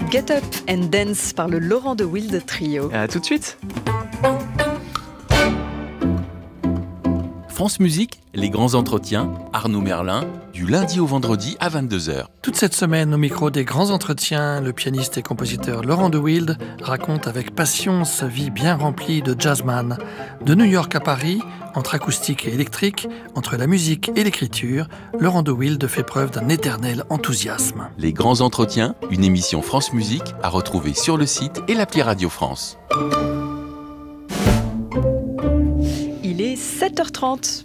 Get Up and Dance par le Laurent de Wild Trio. À tout de suite. France Musique, les grands entretiens, Arnaud Merlin, du lundi au vendredi à 22h. Toute cette semaine, au micro des grands entretiens, le pianiste et compositeur Laurent de Wild raconte avec passion sa vie bien remplie de jazzman. De New York à Paris, entre acoustique et électrique, entre la musique et l'écriture, Laurent de Wild fait preuve d'un éternel enthousiasme. Les grands entretiens, une émission France Musique à retrouver sur le site et l'appli Radio France. Il est 7h30.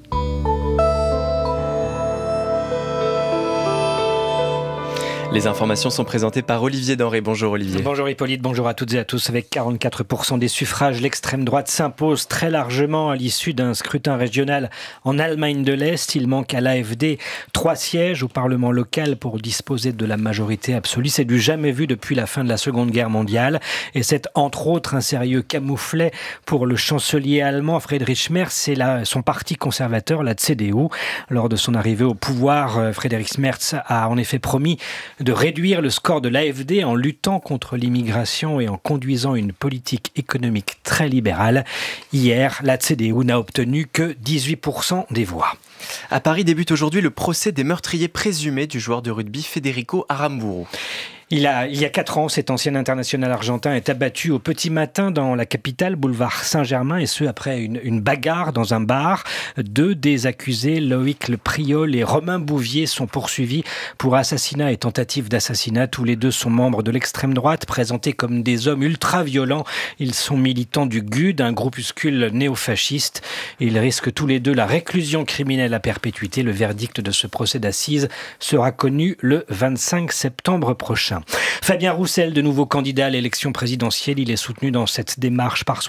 Les informations sont présentées par Olivier Denré. Bonjour Olivier. Bonjour Hippolyte, bonjour à toutes et à tous. Avec 44% des suffrages, l'extrême droite s'impose très largement à l'issue d'un scrutin régional en Allemagne de l'Est. Il manque à l'AfD 3 sièges au Parlement local pour disposer de la majorité absolue. C'est du jamais vu depuis la fin de la Seconde Guerre mondiale. Et c'est entre autres un sérieux camouflet pour le chancelier allemand Friedrich Merz et son parti conservateur, la CDU. Lors de son arrivée au pouvoir, Friedrich Merz a en effet promis de réduire le score de l'AfD en luttant contre l'immigration et en conduisant une politique économique très libérale. Hier, la CDU n'a obtenu que 18% des voix. À Paris débute aujourd'hui le procès des meurtriers présumés du joueur de rugby Federico Aramburu. Il y a 4 ans, cet ancien international argentin est abattu au petit matin dans la capitale, boulevard Saint-Germain, et ce après une bagarre dans un bar. 2 des accusés, Loïc Le Priol et Romain Bouvier, sont poursuivis pour assassinat et tentative d'assassinat. Tous les deux sont membres de l'extrême droite, présentés comme des hommes ultra-violents. Ils sont militants du GUD, un groupuscule néofasciste. Ils risquent tous les deux la réclusion criminelle à perpétuité. Le verdict de ce procès d'assises sera connu le 25 septembre prochain. Fabien Roussel, de nouveau candidat à l'élection présidentielle, il est soutenu dans cette démarche par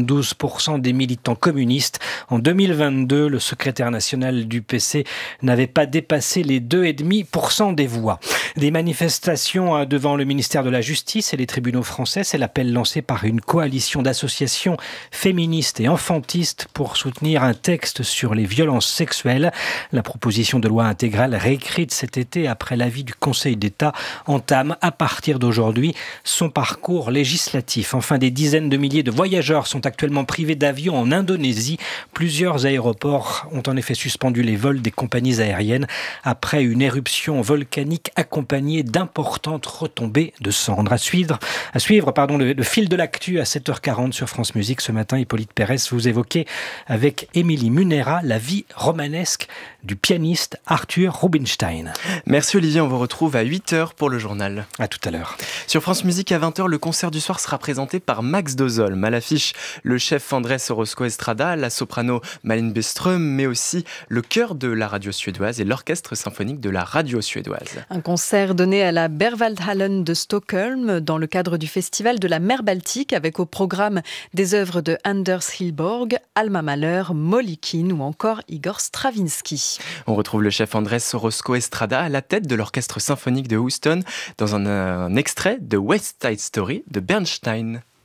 72% des militants communistes. En 2022, le secrétaire national du PC n'avait pas dépassé les 2,5% des voix. Des manifestations devant le ministère de la Justice et les tribunaux français, c'est l'appel lancé par une coalition d'associations féministes et enfantistes pour soutenir un texte sur les violences sexuelles. La proposition de loi intégrale réécrite cet été après l'avis du Conseil d'État entame à partir d'aujourd'hui son parcours législatif. Enfin, des dizaines de milliers de voyageurs sont actuellement privés d'avions en Indonésie. Plusieurs aéroports ont en effet suspendu les vols des compagnies aériennes après une éruption volcanique accompagnée d'importantes retombées de cendres. À suivre, le fil de l'actu à 7h40 sur France Musique. Ce matin, Hippolyte Pérès, vous évoquez avec Émilie Munera la vie romanesque du pianiste Arthur Rubinstein. Merci Olivier, on vous retrouve à 8h pour le journal. À tout à l'heure. Sur France Musique à 20h, le concert du soir sera présenté par Max Dozolm. À l'affiche, le chef Andrés Orozco Estrada, la soprano Malin Byström, mais aussi le chœur de la radio suédoise et l'orchestre symphonique de la radio suédoise. Un concert donné à la Berwaldhallen de Stockholm dans le cadre du festival de la mer Baltique avec au programme des œuvres de Anders Hillborg, Alma Mahler, Molykin ou encore Igor Stravinsky. On retrouve le chef Andrés Orozco Estrada à la tête de l'orchestre symphonique de Houston dans un extrait de West Side Story de Bernstein.